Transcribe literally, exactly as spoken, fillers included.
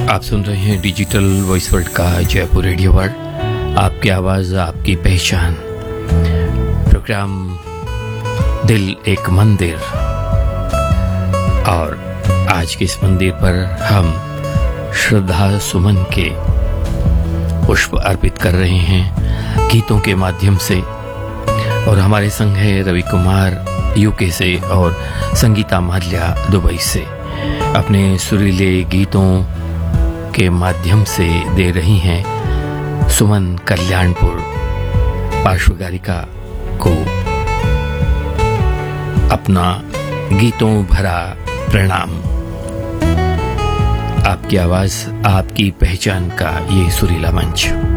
आप सुन रहे हैं डिजिटल वॉइस वर्ल्ड का जयपुर रेडियो वर्ल्ड। आपकी आवाज आपकी पहचान, प्रोग्राम दिल एक मंदिर। और आज के इस मंदिर पर हम श्रद्धा सुमन के पुष्प अर्पित कर रहे हैं गीतों के माध्यम से। और हमारे संग है रवि कुमार यूके से और संगीता माल्या दुबई से। अपने सुरीले गीतों के माध्यम से दे रही हैं सुमन कल्याणपुर पार्श्व गायिका को अपना गीतों भरा प्रणाम। आपकी आवाज आपकी पहचान का ये सुरीला मंच।